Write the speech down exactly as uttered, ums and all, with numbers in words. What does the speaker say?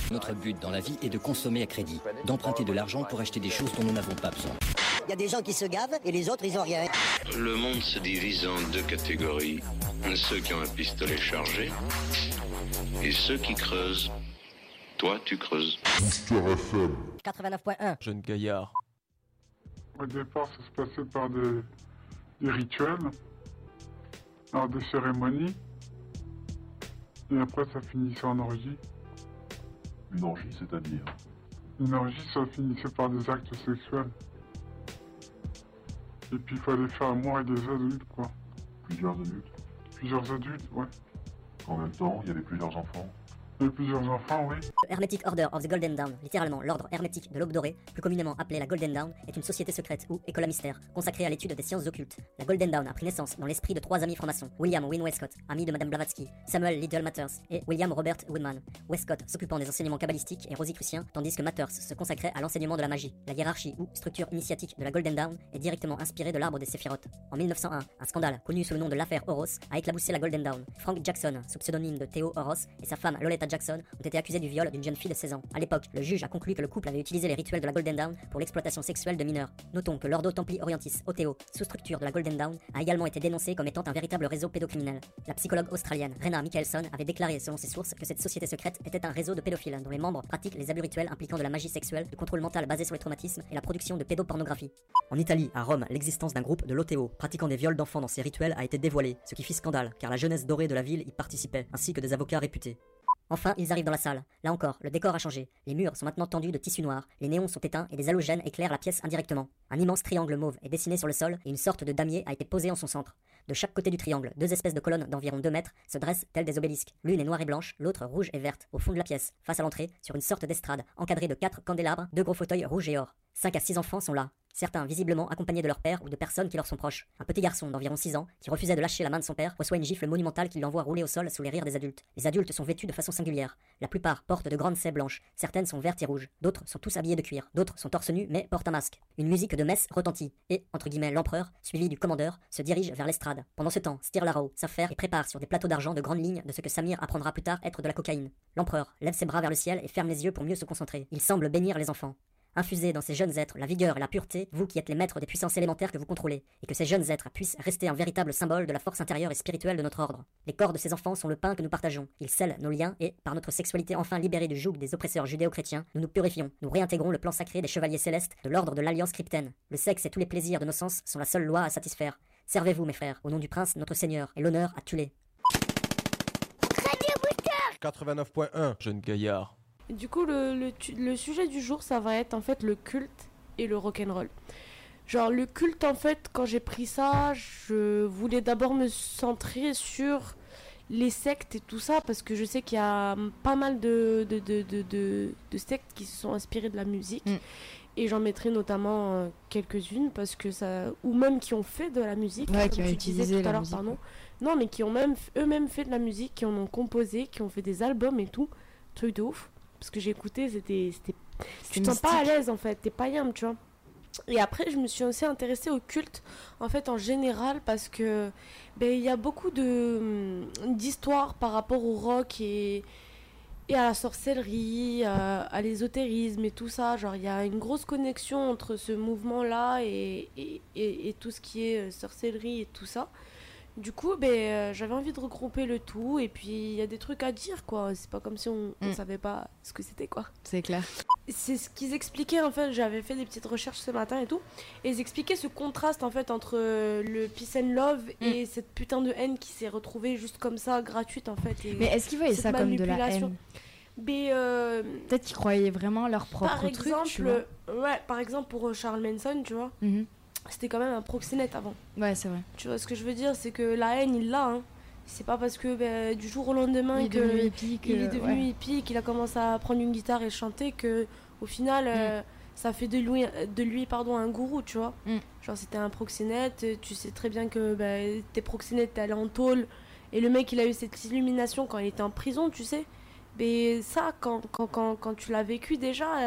Notre but dans la vie est de consommer à crédit, d'emprunter de l'argent pour acheter des choses dont nous n'avons pas besoin. Il y a des gens qui se gavent et les autres, ils ont rien. Le monde se divise en deux catégories. Ceux qui ont un pistolet chargé et ceux qui creusent. Toi, tu creuses. quatre-vingt-neuf point un. Jeune gaillard. Au départ, ça se passait par des, des rituels, alors des cérémonies, et après ça finissait en orgie. Une orgie, c'est-à-dire? Une orgie, ça finissait par des actes sexuels. Et puis il fallait faire amour avec des adultes, quoi. Plusieurs adultes? Plusieurs adultes, ouais. En même temps, il y avait plusieurs enfants? Il y avait plusieurs enfants, oui. The Hermetic Order of the Golden Dawn, littéralement l'ordre hermétique de l'aube dorée, plus communément appelée la Golden Dawn, est une société secrète ou école à mystère, consacrée à l'étude des sciences occultes. La Golden Dawn a pris naissance dans l'esprit de trois amis francs-maçons, William Wynne Westcott, ami de Madame Blavatsky, Samuel Liddell Mathers et William Robert Woodman. Westcott s'occupant des enseignements kabbalistiques et rosicruciens, tandis que Mathers se consacrait à l'enseignement de la magie. La hiérarchie ou structure initiatique de la Golden Dawn est directement inspirée de l'arbre des séphirotes. En mille neuf cent un, un scandale, connu sous le nom de l'affaire Horos, a éclaboussé la Golden Dawn. Frank Jackson, sous pseudonyme de Theo Horos, et sa femme Loletta Jackson ont été accusés du viol d'une jeune fille de seize ans. À l'époque, le juge a conclu que le couple avait utilisé les rituels de la Golden Dawn pour l'exploitation sexuelle de mineurs. Notons que l'Ordo Templi Orientis, O T O, sous-structure de la Golden Dawn, a également été dénoncé comme étant un véritable réseau pédocriminel. La psychologue australienne Rena Michelson avait déclaré, selon ses sources, que cette société secrète était un réseau de pédophiles dont les membres pratiquent les abus rituels impliquant de la magie sexuelle, du contrôle mental basé sur les traumatismes et la production de pédopornographie. En Italie, à Rome, l'existence d'un groupe de l'O T O pratiquant des viols d'enfants dans ses rituels a été dévoilée, ce qui fit scandale, car la jeunesse dorée de la ville y participait, ainsi que des avocats réputés. Enfin, ils arrivent dans la salle. Là encore, le décor a changé. Les murs sont maintenant tendus de tissu noir, les néons sont éteints et des halogènes éclairent la pièce indirectement. Un immense triangle mauve est dessiné sur le sol et une sorte de damier a été posé en son centre. De chaque côté du triangle, deux espèces de colonnes d'environ deux mètres se dressent telles des obélisques. L'une est noire et blanche, l'autre rouge et verte, au fond de la pièce, face à l'entrée, sur une sorte d'estrade, encadrée de quatre candélabres, deux gros fauteuils rouges et or. Cinq à six enfants sont là. Certains visiblement accompagnés de leur père ou de personnes qui leur sont proches. Un petit garçon d'environ six ans, qui refusait de lâcher la main de son père, reçoit une gifle monumentale qui l'envoie rouler au sol sous les rires des adultes. Les adultes sont vêtus de façon singulière. La plupart portent de grandes saies blanches, certaines sont vertes et rouges, d'autres sont tous habillés de cuir, d'autres sont torse nu mais portent un masque. Une musique de messe retentit, et, entre guillemets, l'empereur, suivi du commandeur, se dirige vers l'estrade. Pendant ce temps, Stirlaro s'affaire et prépare sur des plateaux d'argent de grandes lignes de ce que Samir apprendra plus tard être de la cocaïne. L'empereur lève ses bras vers le ciel et ferme les yeux pour mieux se concentrer. Il semble bénir les enfants. Infusez dans ces jeunes êtres la vigueur et la pureté, vous qui êtes les maîtres des puissances élémentaires que vous contrôlez, et que ces jeunes êtres puissent rester un véritable symbole de la force intérieure et spirituelle de notre ordre. Les corps de ces enfants sont le pain que nous partageons. Ils scellent nos liens et, par notre sexualité enfin libérée du joug des oppresseurs judéo-chrétiens, nous nous purifions. Nous réintégrons le plan sacré des chevaliers célestes de l'ordre de l'Alliance cryptène. Le sexe et tous les plaisirs de nos sens sont la seule loi à satisfaire. Servez-vous, mes frères, au nom du prince, notre Seigneur, et l'honneur à Tulé. quatre-vingt-neuf point un, jeune gaillard. Du coup, le, le, le sujet du jour, ça va être en fait le culte et le rock'n'roll. Genre, le culte, en fait, quand j'ai pris ça, je voulais d'abord me centrer sur les sectes et tout ça, parce que je sais qu'il y a pas mal de, de, de, de, de, de sectes qui se sont inspirées de la musique. Mm. Et j'en mettrai notamment euh, quelques-unes, parce que ça... ou même qui ont fait de la musique, ouais, comme qui ont tu utilisé disais tout à l'heure, musique, pardon. ouais. Non, mais qui ont même eux-mêmes fait de la musique, qui en ont composé, qui ont fait des albums et tout. Truc de ouf. Parce que j'ai écouté, c'était, c'était... tu te sens pas à l'aise en fait, t'es pas yam, tu vois. Et après, je me suis aussi intéressée au culte, en fait, en général, parce que ben, il y a beaucoup de, d'histoires par rapport au rock et, et à la sorcellerie, à, à l'ésotérisme et tout ça. Genre, il y a une grosse connexion entre ce mouvement-là et, et, et, et tout ce qui est sorcellerie et tout ça. Du coup, ben, euh, j'avais envie de regrouper le tout, et puis il y a des trucs à dire, quoi. C'est pas comme si on, on mm. savait pas ce que c'était, quoi. C'est clair. C'est ce qu'ils expliquaient, en fait. J'avais fait des petites recherches ce matin et tout, et ils expliquaient ce contraste, en fait, entre le peace and love mm. et cette putain de haine qui s'est retrouvée juste comme ça, gratuite, en fait. Et mais est-ce qu'ils voyaient ça comme de la haine? Mais euh, peut-être qu'ils croyaient vraiment leur propre par truc, exemple, tu vois. Ouais, par exemple, pour Charles Manson, tu vois. Mm-hmm. C'était quand même un proxénète avant. Ouais, c'est vrai. Tu vois ce que je veux dire, c'est que la haine, il l'a. Hein. C'est pas parce que bah, du jour au lendemain il est que devenu hippie, que, il est devenu ouais. hippie, qu'il a commencé à prendre une guitare et chanter, que au final, mm. euh, ça fait de lui, de lui pardon, un gourou, tu vois. Mm. Genre, c'était un proxénète. Tu sais très bien que bah, t'es proxénète, t'es allé en tôle. Et le mec, il a eu cette illumination quand il était en prison, tu sais. Mais ça, quand, quand, quand, quand tu l'as vécu déjà,